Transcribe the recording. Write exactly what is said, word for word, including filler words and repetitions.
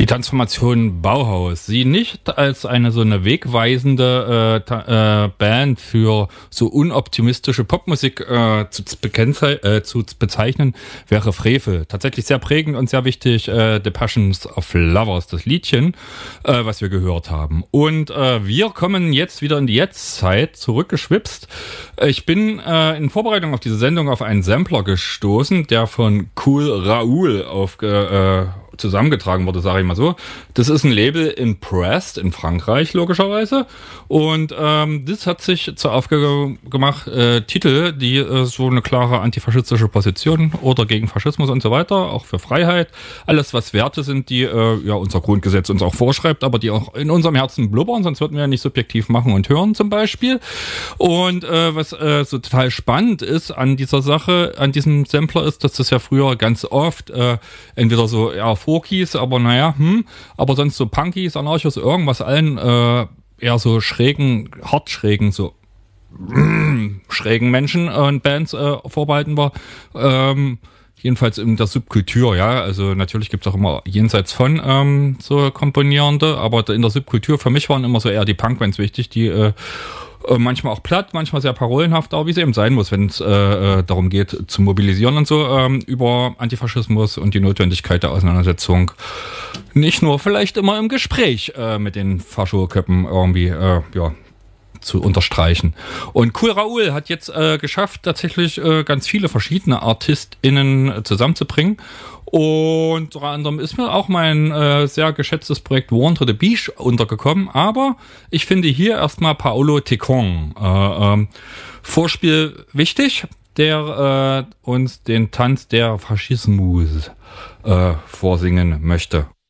Die Transformation Bauhaus, sie nicht als eine so eine wegweisende äh, ta- äh, Band für so unoptimistische Popmusik äh, zu, bekennzei- äh, zu bezeichnen, wäre Frevel. Tatsächlich sehr prägend und sehr wichtig, äh, The Passions of Lovers, das Liedchen, äh, was wir gehört haben. Und äh, wir kommen jetzt wieder in die Jetztzeit, zurückgeschwipst. Ich bin äh, in Vorbereitung auf diese Sendung auf einen Sampler gestoßen, der von Cool Raoul aufge... Äh, zusammengetragen wurde, sage ich mal so. Das ist ein Label in Brest in Frankreich, logischerweise. Und ähm, das hat sich zur Aufgabe gemacht, äh, Titel, die äh, so eine klare antifaschistische Position oder gegen Faschismus und so weiter, auch für Freiheit, alles was Werte sind, die äh, ja unser Grundgesetz uns auch vorschreibt, aber die auch in unserem Herzen blubbern, sonst würden wir ja nicht subjektiv machen und hören zum Beispiel. Und äh, was äh, so total spannend ist an dieser Sache, an diesem Sampler ist, dass das ja früher ganz oft äh, entweder so ja Folkies, aber naja, hm, aber sonst so Punkies, Anarchos, irgendwas allen äh, eher so schrägen, hart schrägen, so schrägen Menschen und Bands äh, vorbehalten war. Ähm, jedenfalls in der Subkultur, ja. Also natürlich gibt's auch immer jenseits von ähm, so Komponierende, aber in der Subkultur für mich waren immer so eher die Punkbands wichtig, die äh, manchmal auch platt, manchmal sehr parolenhaft, aber wie es eben sein muss, wenn es äh, darum geht, zu mobilisieren und so, ähm, über Antifaschismus und die Notwendigkeit der Auseinandersetzung. Nicht nur vielleicht immer im Gespräch äh, mit den Faschoköppen irgendwie, äh, ja, zu unterstreichen. Und Cool Raoul hat jetzt äh, geschafft, tatsächlich äh, ganz viele verschiedene ArtistInnen zusammenzubringen. Und unter anderem ist mir auch mein äh, sehr geschätztes Projekt Warn to the Beach untergekommen. Aber ich finde hier erstmal Paolo Tecon äh, ähm, Vorspiel wichtig, der äh, uns den Tanz der Faschismus äh, vorsingen möchte.